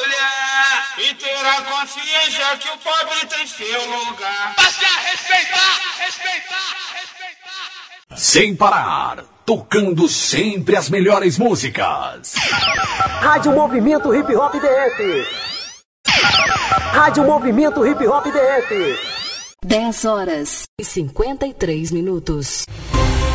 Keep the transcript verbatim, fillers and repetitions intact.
mulher e ter a consciência que o pobre tem seu lugar. Passe a respeitar, respeitar, respeitar. Sem parar, tocando sempre as melhores músicas. Rádio Movimento Hip Hop D F. Rádio Movimento Hip Hop D F. dez horas e cinquenta e três minutos.